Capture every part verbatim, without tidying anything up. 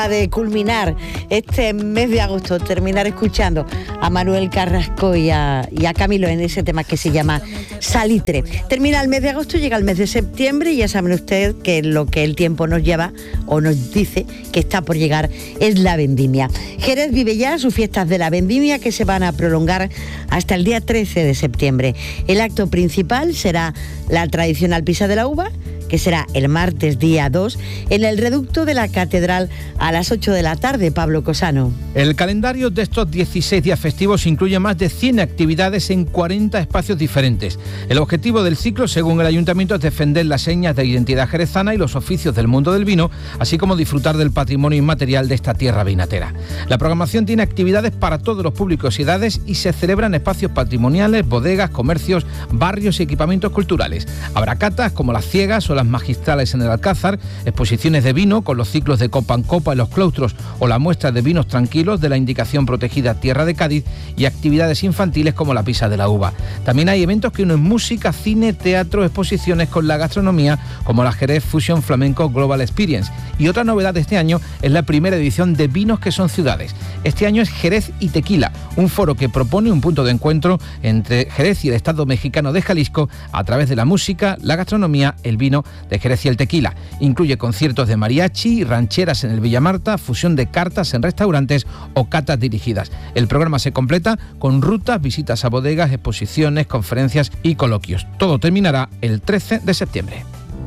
De culminar este mes de agosto, terminar escuchando a Manuel Carrasco y a, y a Camilo en ese tema que se llama Salitre. Termina el mes de agosto, llega el mes de septiembre y ya saben ustedes que lo que el tiempo nos lleva o nos dice que está por llegar es la vendimia. Jerez vive ya sus fiestas de la vendimia que se van a prolongar hasta el día trece de septiembre. El acto principal será la tradicional pisa de la uva, que será el martes día dos, en el reducto de la Catedral a las ocho de la tarde. Pablo Cosano. El calendario de estos dieciséis días festivos incluye más de cien actividades en cuarenta espacios diferentes. El objetivo del ciclo, según el Ayuntamiento, es defender las señas de identidad jerezana y los oficios del mundo del vino, así como disfrutar del patrimonio inmaterial de esta tierra vinatera. La programación tiene actividades para todos los públicos y edades y se celebran espacios patrimoniales, bodegas, comercios, barrios y equipamientos culturales. Habrá catas como las ciegas o las magistrales en el Alcázar, exposiciones de vino con los ciclos de copa en copa en los claustros o la muestra de vinos tranquilos de la indicación protegida Tierra de Cádiz y actividades infantiles como la pisa de la uva. También hay eventos que unen música, cine, teatro, exposiciones con la gastronomía como la Jerez Fusion Flamenco Global Experience. Y otra novedad de este año es la primera edición de Vinos que son ciudades. Este año es Jerez y Tequila, un foro que propone un punto de encuentro entre Jerez y el Estado mexicano de Jalisco a través de la música, la gastronomía, el vino de Jerez y el tequila. Incluye conciertos de mariachi, rancheras en el Villamarta, fusión de cartas en restaurantes o catas dirigidas. El programa se completa con rutas, visitas a bodegas, exposiciones, conferencias y coloquios. Todo terminará el trece de septiembre.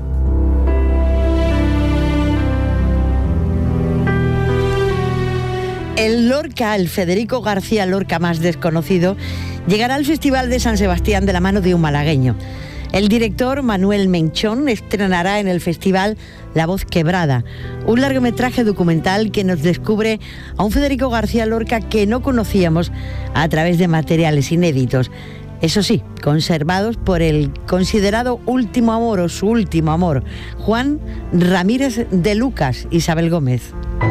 El Lorca, el Federico García Lorca más desconocido, llegará al Festival de San Sebastián de la mano de un malagueño. El director Manuel Menchón estrenará en el festival La Voz Quebrada, un largometraje documental que nos descubre a un Federico García Lorca que no conocíamos a través de materiales inéditos. Eso sí, conservados por el considerado último amor o su último amor, Juan Ramírez de Lucas, Isabel Gómez.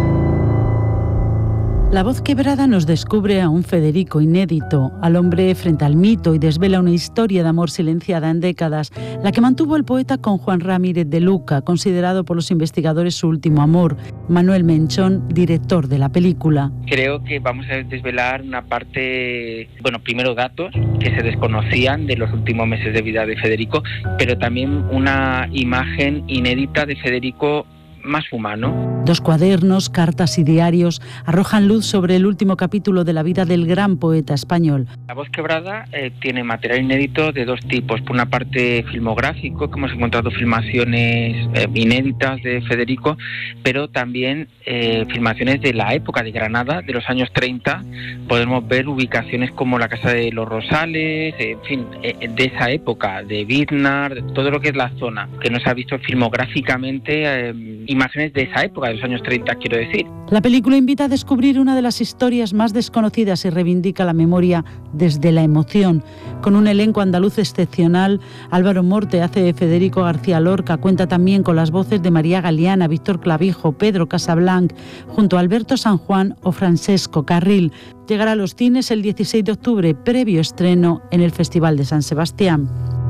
La Voz Quebrada nos descubre a un Federico inédito, al hombre frente al mito, y desvela una historia de amor silenciada en décadas, la que mantuvo el poeta con Juan Ramírez de Luca, considerado por los investigadores su último amor. Manuel Menchón, director de la película. Creo que vamos a desvelar una parte, bueno, primero datos que se desconocían de los últimos meses de vida de Federico, pero también una imagen inédita de Federico más humano. Dos cuadernos, cartas y diarios arrojan luz sobre el último capítulo de la vida del gran poeta español. La Voz Quebrada eh, tiene material inédito de dos tipos. Por una parte filmográfico, que hemos encontrado filmaciones eh, inéditas de Federico, pero también eh, filmaciones de la época de Granada, de los años treinta. Podemos ver ubicaciones como la Casa de los Rosales, eh, en fin, eh, de esa época, de Biznar, de todo lo que es la zona, que no se ha visto filmográficamente, eh, imágenes de esa época, de los años treinta, quiero decir. La película invita a descubrir una de las historias más desconocidas y reivindica la memoria desde la emoción. Con un elenco andaluz excepcional, Álvaro Morte hace de Federico García Lorca, cuenta también con las voces de María Galeana, Víctor Clavijo, Pedro Casablanc, junto a Alberto San Juan o Francesco Carril. Llegará a los cines el dieciséis de octubre, previo estreno en el Festival de San Sebastián.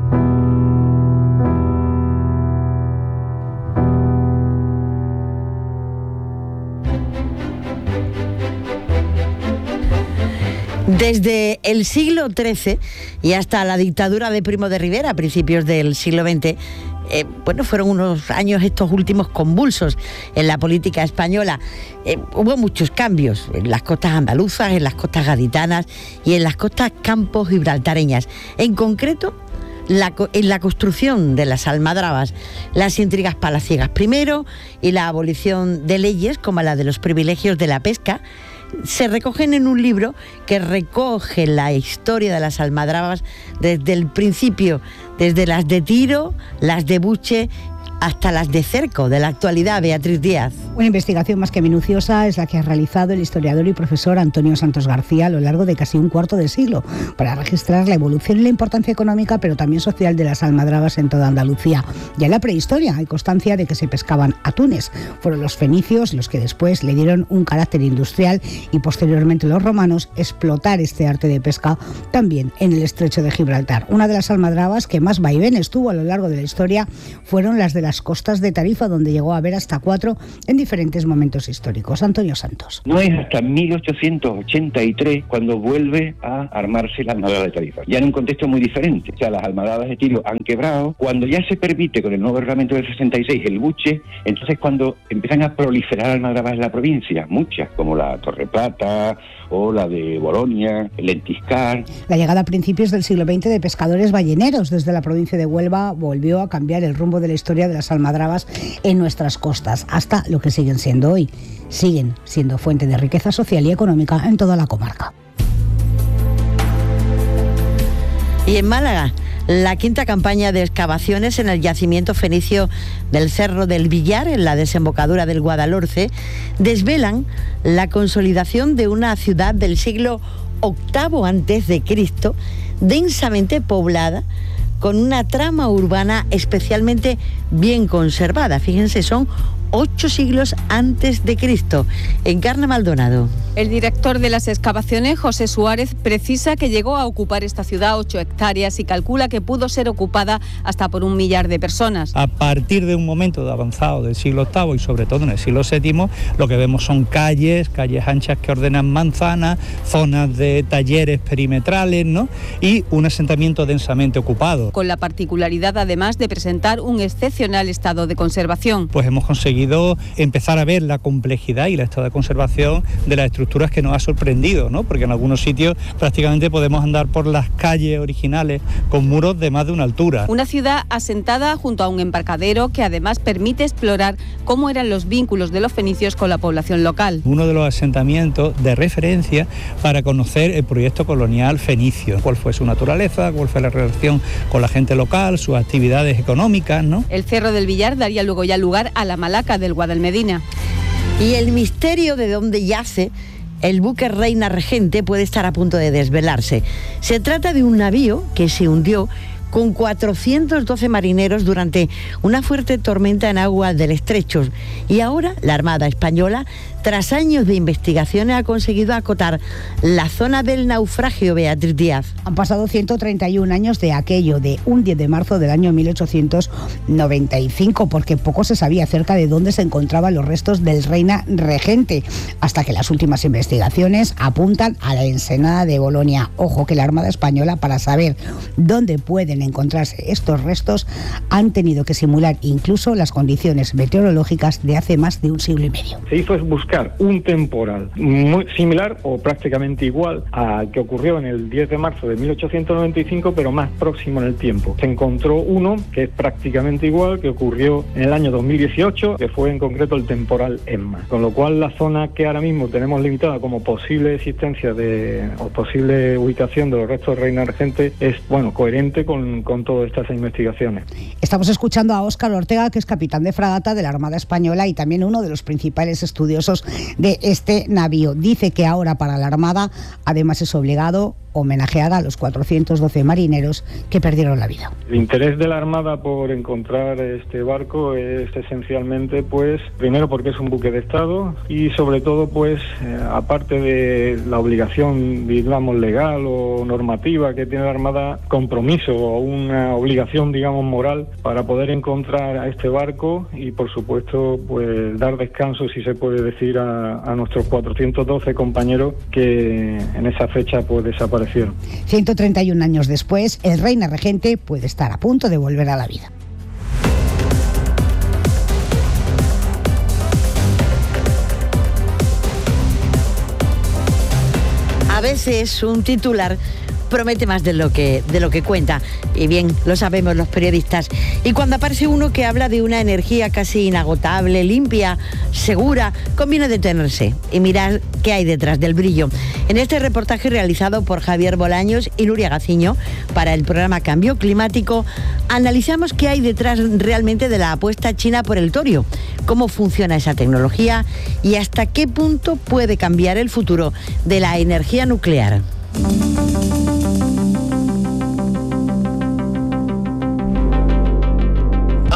Desde el siglo trece y hasta la dictadura de Primo de Rivera a principios del siglo veinte, eh, bueno, fueron unos años estos últimos convulsos en la política española. Eh, hubo muchos cambios en las costas andaluzas, en las costas gaditanas y en las costas campos gibraltareñas. En concreto, La, en la construcción de las almadrabas, las intrigas palaciegas primero y la abolición de leyes como la de los privilegios de la pesca se recogen en un libro que recoge la historia de las almadrabas desde el principio, desde las de Tiro, las de Buche hasta las de Cerco, de la actualidad. Beatriz Díaz. Una investigación más que minuciosa es la que ha realizado el historiador y profesor Antonio Santos García a lo largo de casi un cuarto de siglo, para registrar la evolución y la importancia económica, pero también social, de las almadrabas en toda Andalucía. Ya en la prehistoria hay constancia de que se pescaban atunes. Fueron los fenicios los que después le dieron un carácter industrial y posteriormente los romanos explotar este arte de pesca también en el estrecho de Gibraltar. Una de las almadrabas que más vaivenes tuvo a lo largo de la historia fueron las de las las costas de Tarifa, donde llegó a haber hasta cuatro en diferentes momentos históricos. Antonio Santos. No es hasta mil ochocientos ochenta y tres cuando vuelve a armarse la Almadada de Tarifa, ya en un contexto muy diferente. O sea, las almadadas de tiro han quebrado. Cuando ya se permite con el nuevo reglamento del sesenta y seis el buche, entonces cuando empiezan a proliferar almadrabas en la provincia, muchas, como la Torre Plata o la de Bolonia, el Lentiscar. La llegada a principios del siglo veinte de pescadores balleneros desde la provincia de Huelva volvió a cambiar el rumbo de la historia de las almadrabas en nuestras costas, hasta lo que siguen siendo hoy. Siguen siendo fuente de riqueza social y económica en toda la comarca. Y en Málaga, la quinta campaña de excavaciones en el yacimiento fenicio del Cerro del Villar, en la desembocadura del Guadalhorce, desvelan la consolidación de una ciudad del siglo octavo antes de Cristo, densamente poblada, con una trama urbana especialmente bien conservada. Fíjense, son ocho siglos antes de Cristo. Encarna Maldonado. El director de las excavaciones, José Suárez, precisa que llegó a ocupar esta ciudad ocho hectáreas y calcula que pudo ser ocupada hasta por un millar de personas. A partir de un momento de avanzado del siglo octavo y sobre todo en el siglo séptimo, lo que vemos son calles, calles anchas que ordenan manzanas, zonas de talleres perimetrales, ¿no? Y un asentamiento densamente ocupado. Con la particularidad además de presentar un excepcional estado de conservación. Pues hemos conseguido empezar a ver la complejidad y el estado de conservación de las estructuras que nos ha sorprendido, ¿no? Porque en algunos sitios prácticamente podemos andar por las calles originales con muros de más de una altura. Una ciudad asentada junto a un embarcadero que además permite explorar cómo eran los vínculos de los fenicios con la población local. Uno de los asentamientos de referencia para conocer el proyecto colonial fenicio, cuál fue su naturaleza, cuál fue la relación con la gente local, sus actividades económicas, ¿no? El Cerro del Villar daría luego ya lugar a la Malaca del Guadalmedina. Y el misterio de dónde yace el buque Reina Regente puede estar a punto de desvelarse. Se trata de un navío que se hundió con cuatrocientos doce marineros durante una fuerte tormenta en aguas del estrecho. Y ahora la Armada Española, tras años de investigaciones, ha conseguido acotar la zona del naufragio. Beatriz Díaz. Han pasado ciento treinta y un años de aquello, de un diez de marzo del año mil ochocientos noventa y cinco, porque poco se sabía acerca de dónde se encontraban los restos del Reina Regente, hasta que las últimas investigaciones apuntan a la ensenada de Bolonia. Ojo que la Armada Española, para saber dónde pueden encontrarse estos restos, han tenido que simular incluso las condiciones meteorológicas de hace más de un siglo y medio. Se hizo buscar un temporal muy similar o prácticamente igual al que ocurrió en el diez de marzo de mil ochocientos noventa y cinco, pero más próximo en el tiempo. Se encontró uno que es prácticamente igual, que ocurrió en el año dos mil dieciocho, que fue en concreto el temporal Emma. Con lo cual la zona que ahora mismo tenemos limitada como posible existencia de o posible ubicación de los restos de Reina Regente es, bueno, coherente con, con todas estas investigaciones. Estamos escuchando a Óscar Ortega, que es capitán de fragata de la Armada Española y también uno de los principales estudiosos de este navío. Dice que ahora para la Armada además es obligado homenajear a los cuatrocientos doce marineros que perdieron la vida. El interés de la Armada por encontrar este barco es esencialmente, pues, primero porque es un buque de Estado y sobre todo, pues, eh, aparte de la obligación, digamos, legal o normativa que tiene la Armada, compromiso o una obligación, digamos, moral para poder encontrar a este barco y, por supuesto, pues, dar descanso, si se puede decir, a, a nuestros cuatrocientos doce compañeros que en esa fecha, pues, desaparecieron. ciento treinta y un años después, el Reina Regente puede estar a punto de volver a la vida. A veces un titular promete más de lo que de lo que cuenta, y bien lo sabemos los periodistas. Y cuando aparece uno que habla de una energía casi inagotable, limpia, segura, conviene detenerse y mirar qué hay detrás del brillo. En este reportaje realizado por Javier Bolaños y Nuria Gaciño para el programa Cambio Climático, analizamos qué hay detrás realmente de la apuesta china por el torio, cómo funciona esa tecnología y hasta qué punto puede cambiar el futuro de la energía nuclear.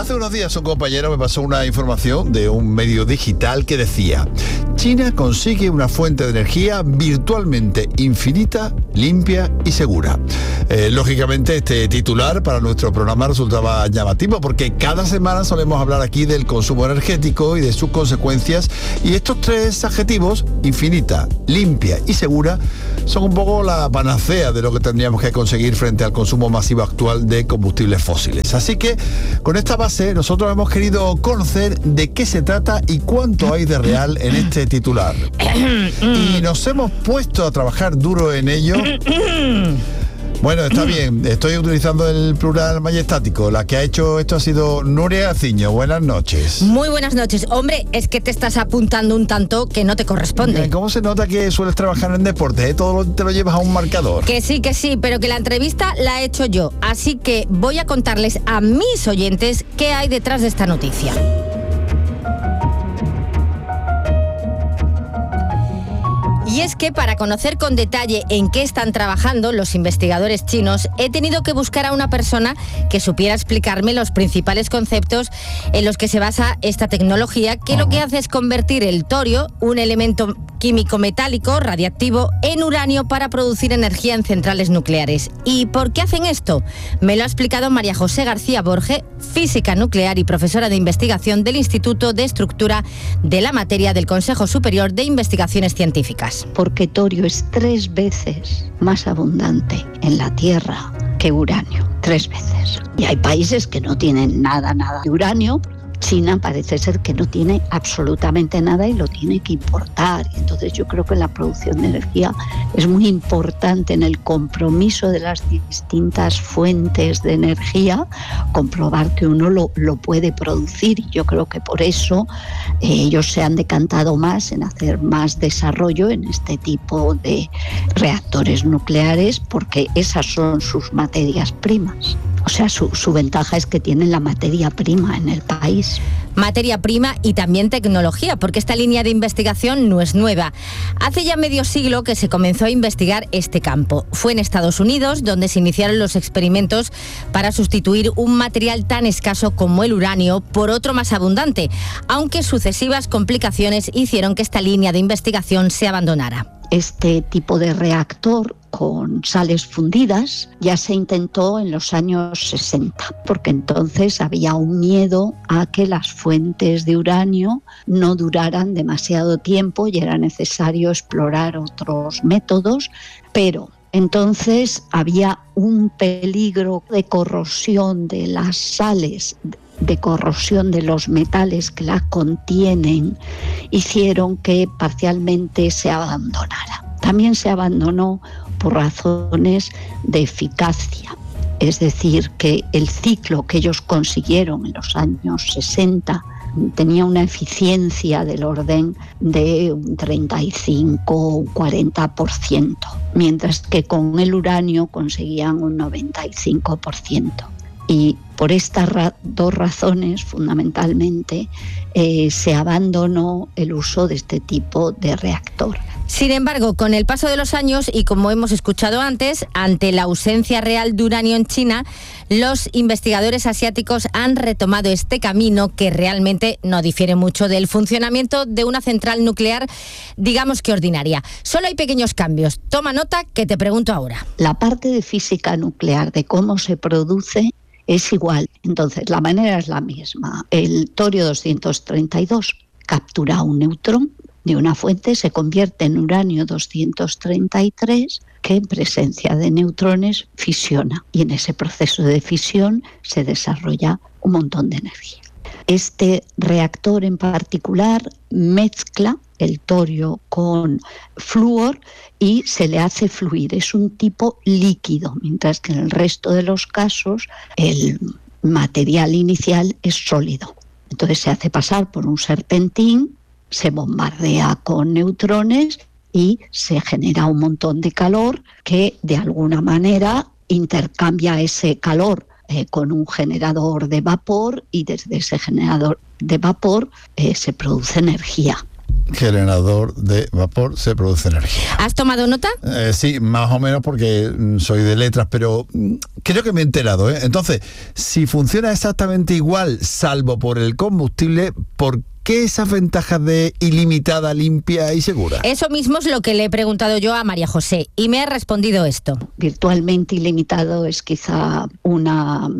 Hace unos días un compañero me pasó una información de un medio digital que decía: China consigue una fuente de energía virtualmente infinita, limpia y segura. Eh, lógicamente este titular para nuestro programa resultaba llamativo porque cada semana solemos hablar aquí del consumo energético y de sus consecuencias, y estos tres adjetivos, infinita, limpia y segura, son un poco la panacea de lo que tendríamos que conseguir frente al consumo masivo actual de combustibles fósiles. Así que con esta base nosotros hemos querido conocer de qué se trata y cuánto hay de real en este titular. Y nos hemos puesto a trabajar duro en ello. Bueno, está bien, estoy utilizando el plural majestático. La que ha hecho esto ha sido Nuria Gaciño. Buenas noches. Muy buenas noches. Hombre, es que te estás apuntando un tanto que no te corresponde. ¿Cómo se nota que sueles trabajar en deporte? ¿Eh? Todo te lo llevas a un marcador. Que sí, que sí, pero que la entrevista la he hecho yo. Así que voy a contarles a mis oyentes qué hay detrás de esta noticia. Y es que para conocer con detalle en qué están trabajando los investigadores chinos, he tenido que buscar a una persona que supiera explicarme los principales conceptos en los que se basa esta tecnología, que lo que hace es convertir el torio, un elemento químico metálico radiactivo, en uranio para producir energía en centrales nucleares. ¿Y por qué hacen esto? Me lo ha explicado María José García Borge, física nuclear y profesora de investigación del Instituto de Estructura de la Materia del Consejo Superior de Investigaciones Científicas. Porque torio es tres veces más abundante en la Tierra que uranio, tres veces. Y hay países que no tienen nada, nada de uranio. China parece ser que no tiene absolutamente nada y lo tiene que importar. Entonces yo creo que la producción de energía es muy importante en el compromiso de las distintas fuentes de energía, comprobar que uno lo, lo puede producir. Y yo creo que por eso eh, ellos se han decantado más en hacer más desarrollo en este tipo de reactores nucleares, porque esas son sus materias primas. O sea, su, su ventaja es que tienen la materia prima en el país. Materia prima y también tecnología, porque esta línea de investigación no es nueva. Hace ya medio siglo que se comenzó a investigar este campo. Fue en Estados Unidos donde se iniciaron los experimentos para sustituir un material tan escaso como el uranio por otro más abundante, aunque sucesivas complicaciones hicieron que esta línea de investigación se abandonara. Este tipo de reactor con sales fundidas ya se intentó en los años sesenta, porque entonces había un miedo a que las fuentes de uranio no duraran demasiado tiempo y era necesario explorar otros métodos, pero entonces había un peligro de corrosión de las sales, de corrosión de los metales que la contienen, hicieron que parcialmente se abandonara. También se abandonó por razones de eficacia, es decir, que el ciclo que ellos consiguieron en los años sesenta tenía una eficiencia del orden de un treinta y cinco o un cuarenta por ciento, mientras que con el uranio conseguían un noventa y cinco por ciento. Y por estas ra- dos razones, fundamentalmente, eh, se abandonó el uso de este tipo de reactor. Sin embargo, con el paso de los años y como hemos escuchado antes, ante la ausencia real de uranio en China, los investigadores asiáticos han retomado este camino que realmente no difiere mucho del funcionamiento de una central nuclear, digamos que ordinaria. Solo hay pequeños cambios. Toma nota que te pregunto ahora. La parte de física nuclear, de cómo se produce, es igual. Entonces, la manera es la misma. El torio doscientos treinta y dos captura un neutrón de una fuente, se convierte en uranio doscientos treinta y tres, que en presencia de neutrones fisiona. Y en ese proceso de fisión se desarrolla un montón de energía. Este reactor en particular mezcla el torio con flúor y se le hace fluir. Es un tipo líquido, mientras que en el resto de los casos el material inicial es sólido. Entonces se hace pasar por un serpentín, se bombardea con neutrones y se genera un montón de calor que de alguna manera intercambia ese calor eh, con un generador de vapor y desde ese generador de vapor eh, se produce energía. generador de vapor se produce energía. ¿Has tomado nota? Eh, sí, más o menos porque soy de letras, pero creo que me he enterado, ¿eh? Entonces, si funciona exactamente igual, salvo por el combustible, ¿por qué esas ventajas de ilimitada, limpia y segura? Eso mismo es lo que le he preguntado yo a María José y me ha respondido esto. Virtualmente ilimitado es quizá una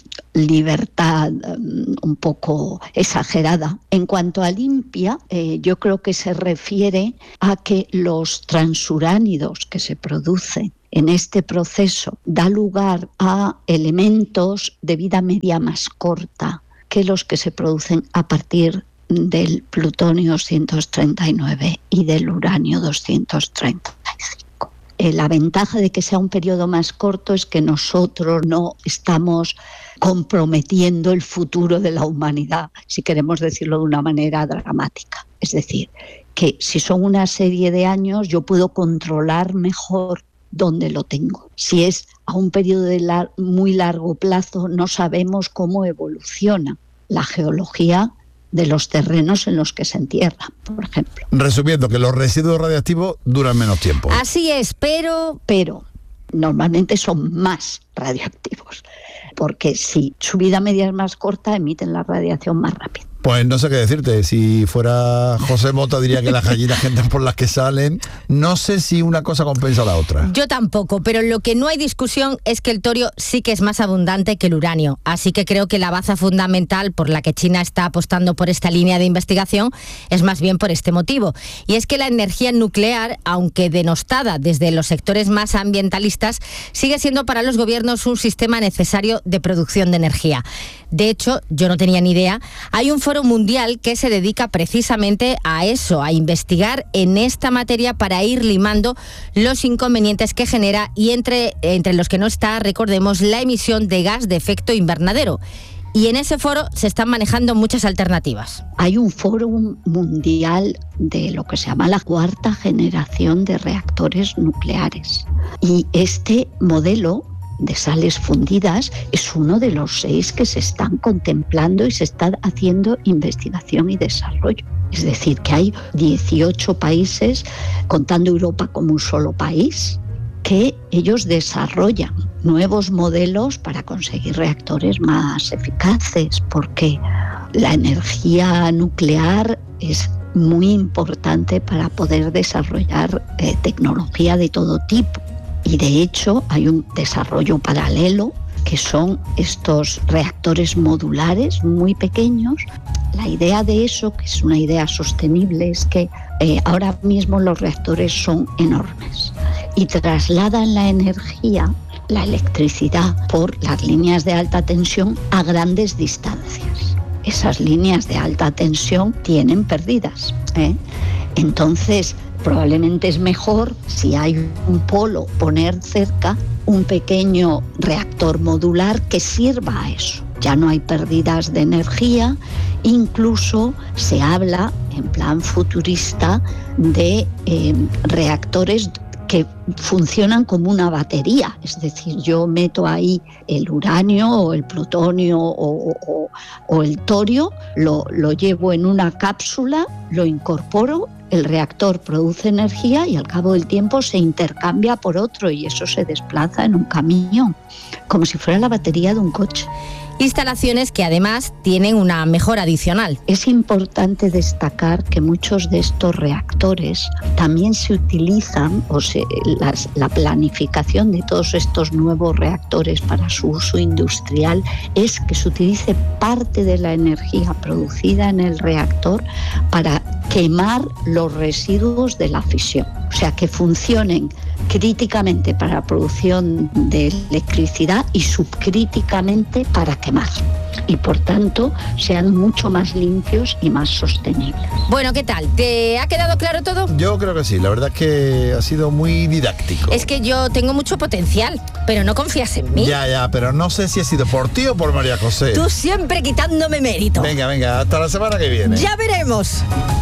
libertad um, un poco exagerada. En cuanto a limpia, eh, yo creo que se refiere a que los transuránidos que se producen en este proceso da lugar a elementos de vida media más corta que los que se producen a partir del plutonio doscientos treinta y nueve y del uranio doscientos treinta y cinco. Eh, la ventaja de que sea un periodo más corto es que nosotros no estamos comprometiendo el futuro de la humanidad, si queremos decirlo de una manera dramática. Es decir, que si son una serie de años, yo puedo controlar mejor dónde lo tengo. Si es a un periodo de lar- muy largo plazo, no sabemos cómo evoluciona la geología de los terrenos en los que se entierran, por ejemplo. Resumiendo, que los residuos radiactivos duran menos tiempo. Así es, pero... Pero normalmente son más radioactivos, porque si su vida media es más corta, emiten la radiación más rápido. Pues no sé qué decirte, si fuera José Mota diría que las gallinas que entran por las que salen, no sé si una cosa compensa a la otra. Yo tampoco, pero lo que no hay discusión es que el torio sí que es más abundante que el uranio, así que creo que la baza fundamental por la que China está apostando por esta línea de investigación es más bien por este motivo, y es que la energía nuclear, aunque denostada desde los sectores más ambientalistas, sigue siendo para los gobiernos un sistema necesario de producción de energía. De hecho, yo no tenía ni idea, hay un foro mundial que se dedica precisamente a eso, a investigar en esta materia para ir limando los inconvenientes que genera y entre, entre los que no está, recordemos, la emisión de gas de efecto invernadero. Y en ese foro se están manejando muchas alternativas. Hay un foro mundial de lo que se llama la cuarta generación de reactores nucleares. Y este modelo de sales fundidas es uno de los seis que se están contemplando y se está haciendo investigación y desarrollo. Es decir, que hay dieciocho países, contando Europa como un solo país, que ellos desarrollan nuevos modelos para conseguir reactores más eficaces, porque la energía nuclear es muy importante para poder desarrollar eh, tecnología de todo tipo. Y de hecho hay un desarrollo paralelo que son estos reactores modulares muy pequeños. La idea de eso, que es una idea sostenible, es que eh, ahora mismo los reactores son enormes y trasladan la energía, la electricidad, por las líneas de alta tensión a grandes distancias. Esas líneas de alta tensión tienen pérdidas, ¿eh? Entonces, probablemente es mejor, si hay un polo, poner cerca un pequeño reactor modular que sirva a eso. Ya no hay pérdidas de energía, incluso se habla, en plan futurista, de eh, reactores que funcionan como una batería, es decir, yo meto ahí el uranio o el plutonio o, o, o el torio, lo, lo llevo en una cápsula, lo incorporo, el reactor produce energía y al cabo del tiempo se intercambia por otro y eso se desplaza en un camión, como si fuera la batería de un coche. Instalaciones que además tienen una mejora adicional. Es importante destacar que muchos de estos reactores también se utilizan, o se, las, la planificación de todos estos nuevos reactores para su uso industrial es que se utilice parte de la energía producida en el reactor para quemar los residuos de la fisión. O sea, que funcionen críticamente para la producción de electricidad y subcríticamente para quemar. Y por tanto, sean mucho más limpios y más sostenibles. Bueno, ¿qué tal? ¿Te ha quedado claro todo? Yo creo que sí, la verdad es que ha sido muy didáctico. Es que yo tengo mucho potencial, pero no confías en mí. Ya, ya, pero no sé si ha sido por ti o por María José. Tú siempre quitándome mérito. Venga, venga, hasta la semana que viene. Ya veremos.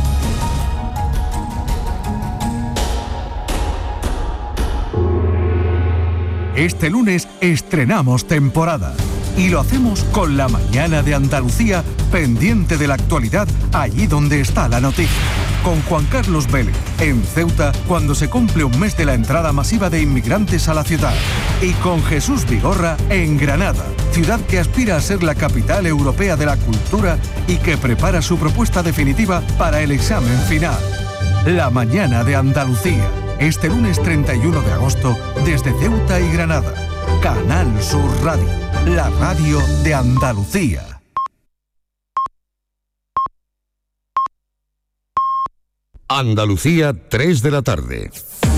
Este lunes estrenamos temporada y lo hacemos con la mañana de Andalucía, pendiente de la actualidad allí donde está la noticia. con Juan Carlos Vélez. En Ceuta, cuando se cumple un mes de la entrada masiva de inmigrantes a la ciudad. Y con Jesús Vigorra en Granada, ciudad que aspira a ser la capital europea de la cultura y que prepara su propuesta definitiva para el examen final. La mañana de Andalucía, este lunes treinta y uno de agosto, desde Ceuta y Granada. Canal Sur Radio, la radio de Andalucía. Andalucía, tres de la tarde.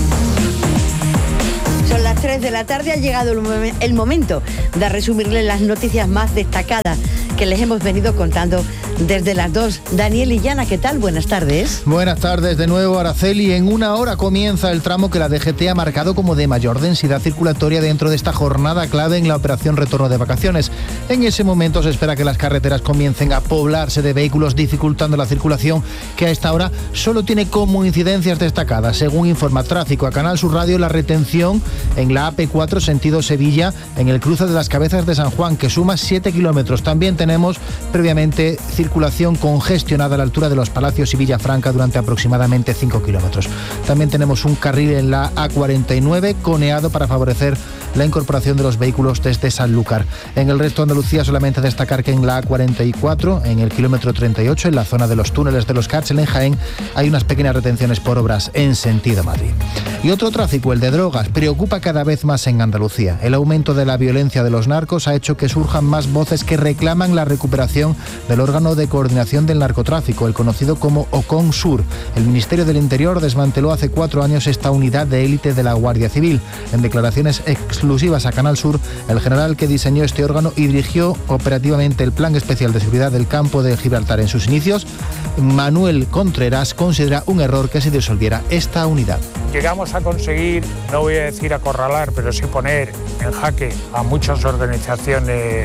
Son las tres de la tarde, ha llegado el, momen- el momento de resumirles las noticias más destacadas que les hemos venido contando desde las dos. Daniel y Yana, ¿qué tal? Buenas tardes. Buenas tardes de nuevo, Araceli. En una hora comienza el tramo que la D G T ha marcado como de mayor densidad circulatoria dentro de esta jornada clave en la operación retorno de vacaciones. En ese momento se espera que las carreteras comiencen a poblarse de vehículos, dificultando la circulación, que a esta hora solo tiene como incidencias destacadas. Según informa Tráfico a Canal Sur Radio, la retención en la A P cuatro sentido Sevilla, en el cruce de las Cabezas de San Juan, que suma siete kilómetros. También tenemos previamente circulación congestionada a la altura de Los Palacios y Villafranca durante aproximadamente cinco kilómetros. También tenemos un carril en la A cuarenta y nueve coneado para favorecer la incorporación de los vehículos desde Sanlúcar. En el resto de Andalucía solamente destacar que en la A cuarenta y cuatro, en el kilómetro treinta y ocho, en la zona de los túneles de los Cárcel en Jaén, hay unas pequeñas retenciones por obras en sentido Madrid. Y otro tráfico, el de drogas, preocupa cada vez más en Andalucía. El aumento de la violencia de los narcos ha hecho que surjan más voces que reclaman la recuperación del órgano de coordinación del narcotráfico, el conocido como OCONSUR. El Ministerio del Interior desmanteló hace cuatro años esta unidad de élite de la Guardia Civil. En declaraciones exclusivas a Canal Sur, el general que diseñó este órgano y dirigió operativamente el Plan Especial de Seguridad del Campo de Gibraltar en sus inicios, Manuel Contreras, considera un error que se disolviera esta unidad. Llegamos a conseguir, no voy a decir acorralar, pero sí poner en jaque a muchas organizaciones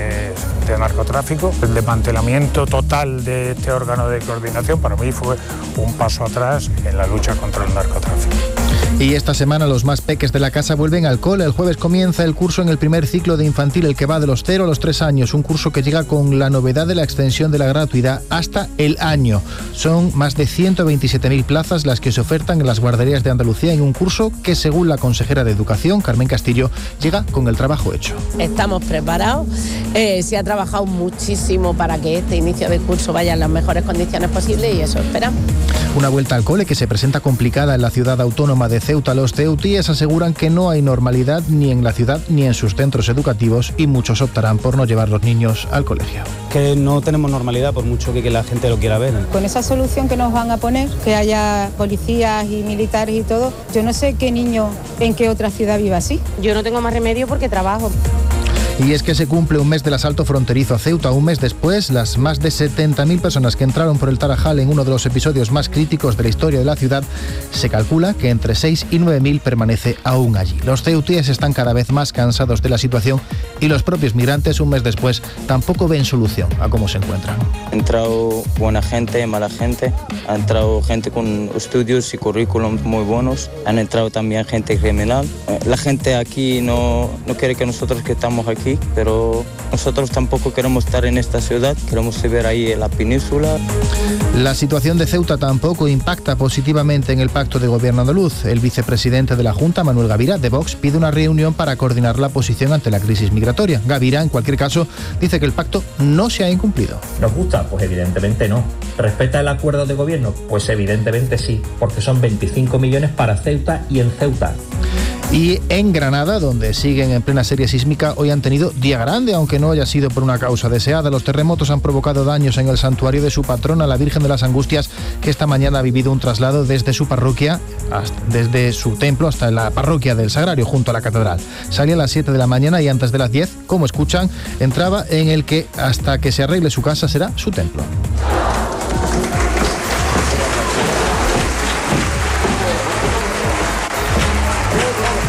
de narcotráfico. El desmantelamiento total de este órgano de coordinación para mí fue un paso atrás en la lucha contra el narcotráfico. Y esta semana los más peques de la casa vuelven al cole. El jueves comienza el curso en el primer ciclo de infantil, el que va de los cero a los tres años. Un curso que llega con la novedad de la extensión de la gratuidad hasta el año. Son más de ciento veintisiete mil plazas las que se ofertan en las guarderías de Andalucía en un curso que, según la consejera de Educación, Carmen Castillo, llega con el trabajo hecho. Estamos preparados, eh, se ha trabajado muchísimo para que este inicio de curso vaya en las mejores condiciones posibles y eso esperamos. Una vuelta al cole que se presenta complicada en la ciudad autónoma de Ceuta. Los ceutíes aseguran que no hay normalidad ni en la ciudad ni en sus centros educativos y muchos optarán por no llevar los niños al colegio. Que no tenemos normalidad por mucho que, que la gente lo quiera ver. Con esa solución que nos van a poner, que haya policías y militares y todo, yo no sé qué niño en qué otra ciudad viva así. Yo no tengo más remedio porque trabajo. Y es que se cumple un mes del asalto fronterizo a Ceuta. Un mes después, las más de setenta mil personas que entraron por el Tarajal en uno de los episodios más críticos de la historia de la ciudad, se calcula que entre seis y nueve mil permanece aún allí. Los ceutíes están cada vez más cansados de la situación y los propios migrantes, un mes después, tampoco ven solución a cómo se encuentran. Ha entrado buena gente, mala gente, ha entrado gente con estudios y currículums muy buenos, han entrado también gente criminal. La gente aquí no, no quiere que nosotros que estamos aquí, pero nosotros tampoco queremos estar en esta ciudad, queremos vivir ahí en la península. La situación de Ceuta tampoco impacta positivamente en el pacto de gobierno andaluz. El vicepresidente de la Junta, Manuel Gavira, de Vox, pide una reunión para coordinar la posición ante la crisis migratoria. Gavira, en cualquier caso, dice que el pacto no se ha incumplido. ¿Nos gusta? Pues evidentemente no. ¿Respeta el acuerdo de gobierno? Pues evidentemente sí, porque son veinticinco millones para Ceuta y en Ceuta. Y en Granada, donde siguen en plena serie sísmica, hoy han tenido día grande, aunque no haya sido por una causa deseada. Los terremotos han provocado daños en el santuario de su patrona, la Virgen de las Angustias, que esta mañana ha vivido un traslado desde su parroquia, hasta, desde su templo hasta la parroquia del Sagrario, junto a la catedral. Salía a las siete de la mañana y antes de las diez, como escuchan, entraba en el que hasta que se arregle su casa será su templo.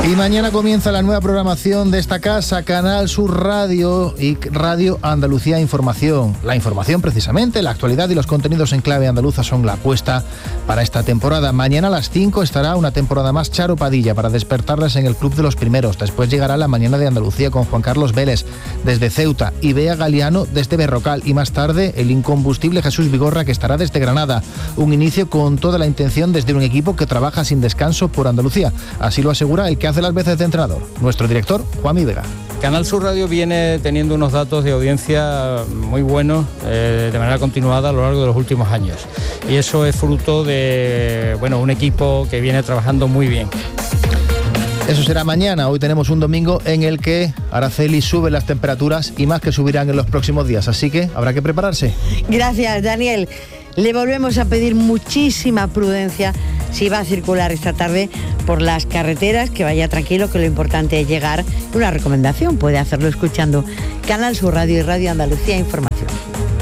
Y mañana comienza la nueva programación de esta casa, Canal Sur Radio y Radio Andalucía Información. La información, precisamente, la actualidad y los contenidos en clave andaluza son la apuesta para esta temporada. Mañana a las cinco estará una temporada más Charo Padilla para despertarles en el Club de los Primeros. Después llegará la Mañana de Andalucía con Juan Carlos Vélez desde Ceuta y Bea Galiano desde Berrocal. Y más tarde el incombustible Jesús Vigorra, que estará desde Granada. Un inicio con toda la intención desde un equipo que trabaja sin descanso por Andalucía. Así lo asegura el que hace las veces de entrenador, nuestro director, Juanmi Vega. Canal Sur Radio viene teniendo unos datos de audiencia muy buenos eh, de manera continuada a lo largo de los últimos años. Y eso es fruto de bueno, un equipo que viene trabajando muy bien. Eso será mañana. Hoy tenemos un domingo en el que, Araceli, suben las temperaturas y más que subirán en los próximos días. Así que habrá que prepararse. Gracias, Daniel. Le volvemos a pedir muchísima prudencia si va a circular esta tarde por las carreteras, que vaya tranquilo, que lo importante es llegar. Una recomendación, puede hacerlo escuchando Canal Sur Radio y Radio Andalucía Información.